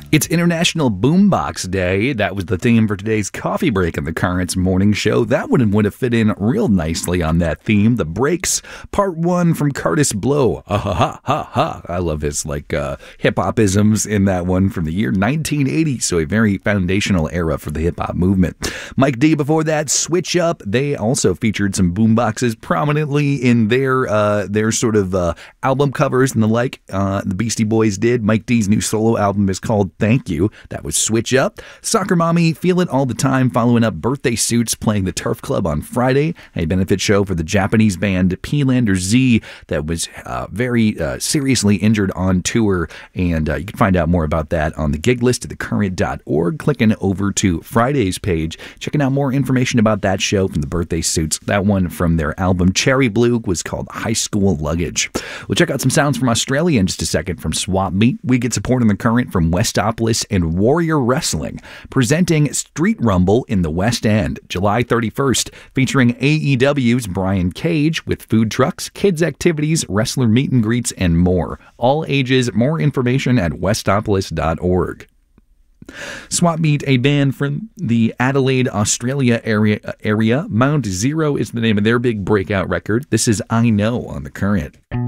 It's International Boombox Day. That was the theme for today's coffee break in the Currents morning show. That one would have fit in real nicely on that theme. The Breaks, Part 1 from Curtis Blow. Ha ha ha ha. I love his hip-hop-isms in that one from the year 1980, so a very foundational era for the hip-hop movement. Mike D before that, Switch Up. They also featured some boomboxes prominently in their sort of album covers and the like. The Beastie Boys did. Mike D's new solo album is called Thank You. That was Switch Up. Soccer Mommy, Feel It All the Time, following up Birthday Suits playing the Turf Club on Friday, a benefit show for the Japanese band P-Lander Z that was very seriously injured on tour, and you can find out more about that on the gig list at thecurrent.org, clicking over to Friday's page, checking out more information about that show from the Birthday Suits. That one from their album Cherry Blue was called High School Luggage. We'll check out some sounds from Australia in just a second from Swap Meet. We get support in the Current from Westopolis and Warrior Wrestling, presenting Street Rumble in the West End, July 31st, featuring AEW's Brian Cage with food trucks, kids' activities, wrestler meet and greets, and more. All ages. More information at westopolis.org. Swap Meet, a band from the Adelaide, Australia area. Mount Zero is the name of their big breakout record. This is I Know on the Current.